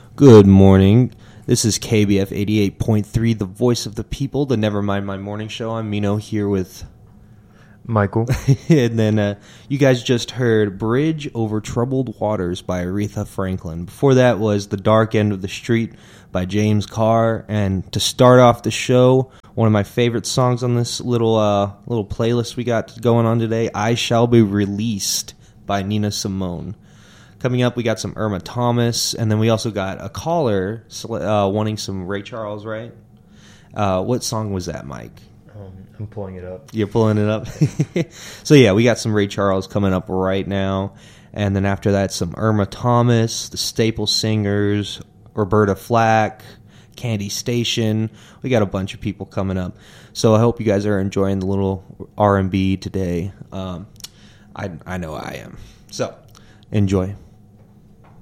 Good morning. This is KBF 88.3, the voice of the people, the Nevermind My Morning show. I'm Mino here with Michael. and then you guys just heard Bridge Over Troubled Waters by Aretha Franklin. Before that was The Dark End of the Street by James Carr. And to start off the show, one of my favorite songs on this little playlist we got going on today, I Shall Be Released by Nina Simone. Coming up, we got some Irma Thomas, and then we also got a caller wanting some Ray Charles, right? What song was that, Mike? I'm pulling it up. You're pulling it up? So, yeah, we got some Ray Charles coming up right now. And then after that, some Irma Thomas, the Staple Singers, Roberta Flack, Candy Station. We got a bunch of people coming up. So I hope you guys are enjoying the little R&B today. I know I am. So, enjoy.